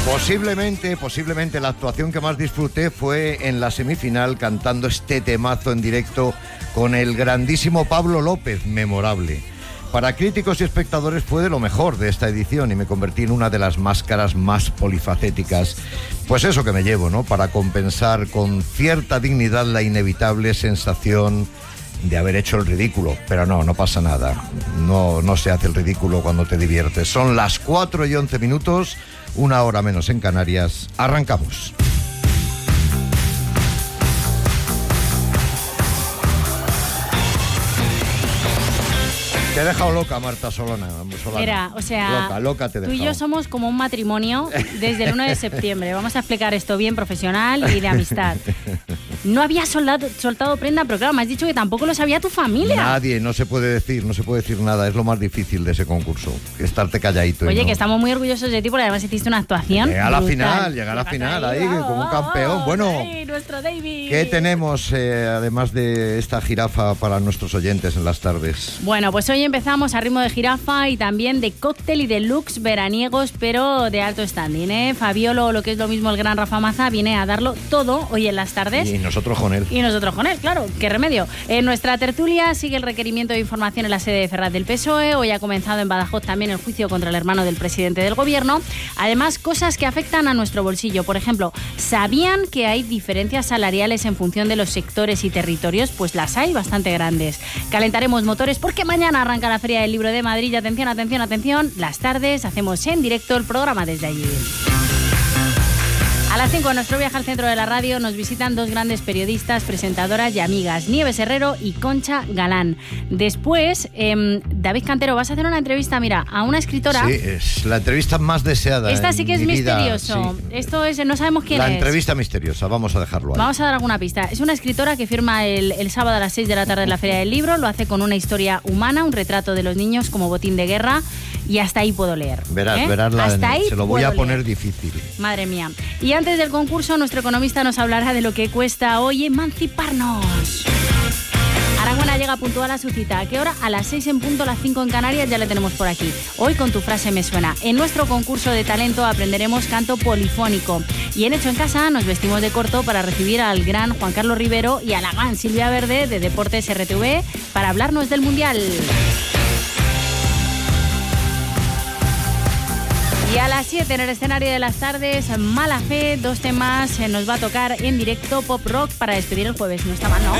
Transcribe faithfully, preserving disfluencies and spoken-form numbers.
Posiblemente, posiblemente la actuación que más disfruté fue en la semifinal cantando este temazo en directo con el grandísimo Pablo López, memorable. Para críticos y espectadores fue de lo mejor de esta edición y me convertí en una de las máscaras más polifacéticas. Pues eso que me llevo, ¿no? Para compensar con cierta dignidad la inevitable sensación de haber hecho el ridículo. Pero no, no pasa nada. No, no se hace el ridículo cuando te diviertes. Son las cuatro y once minutos, una hora menos en Canarias. Arrancamos. Te he dejado loca, Marta Solana. Solana. Mira, o sea, loca, loca te he tú y dejado. yo somos como un matrimonio desde el uno de septiembre. Vamos a explicar esto bien profesional y de amistad. No había soldado, soltado prenda, pero claro, me has dicho que tampoco lo sabía tu familia. Nadie, no se puede decir, no se puede decir nada. Es lo más difícil de ese concurso, estarte calladito. Oye, y no. que estamos muy orgullosos de ti porque además hiciste una actuación Llegar a la brutal. final, llegar a la final, ahí, vamos, como un campeón. Bueno, ¡ay, nuestro David! ¿qué tenemos, eh, además de esta jirafa para nuestros oyentes en las tardes? Bueno, pues hoy empezamos a ritmo de jirafa y también de cóctel y de looks veraniegos, pero de alto standing, ¿eh? Fabiolo, o lo que es lo mismo el gran Rafa Maza, viene a darlo todo hoy en las tardes. Y nosotros con él. Y nosotros con él, claro, qué remedio. En nuestra tertulia sigue el requerimiento de información en la sede de Ferraz del P S O E. Hoy ha comenzado en Badajoz también el juicio contra el hermano del presidente del gobierno. Además, cosas que afectan a nuestro bolsillo. Por ejemplo, ¿sabían que hay diferencias salariales en función de los sectores y territorios? Pues las hay bastante grandes. Calentaremos motores porque mañana arranca la Feria del Libro de Madrid. Y atención, atención, atención, las tardes hacemos en directo el programa desde allí. A las cinco, en nuestro viaje al centro de la radio, nos visitan dos grandes periodistas, presentadoras y amigas, Nieves Herrero y Concha Galán. Después, eh, David Cantero, vas a hacer una entrevista, mira, a una escritora. Sí, es la entrevista más deseada. Esta sí que es mi vida. misterioso. Sí. Esto es, no sabemos quién la es. La entrevista misteriosa, vamos a dejarlo ahí. Vamos a dar alguna pista. Es una escritora que firma el, el sábado a las seis de la tarde en la Feria del Libro. Lo hace con una historia humana, un retrato de los niños como botín de guerra. Y hasta ahí puedo leer. Verás, ¿eh? verás la hasta ahí se lo voy a poner leer. difícil. Madre mía. Y antes del concurso, nuestro economista nos hablará de lo que cuesta hoy emanciparnos. Aragona llega puntual a su cita. ¿A qué hora? A las seis en punto, las cinco en Canarias, ya le tenemos por aquí. Hoy con tu frase me suena. En nuestro concurso de talento aprenderemos canto polifónico. Y en Hecho en Casa nos vestimos de corto para recibir al gran Juan Carlos Rivero y a la gran Silvia Verde de Deportes R T V para hablarnos del Mundial. Y a las siete en el escenario de las tardes, Mala Fe, dos temas, nos va a tocar en directo pop rock para despedir el jueves. No está mal, ¿no?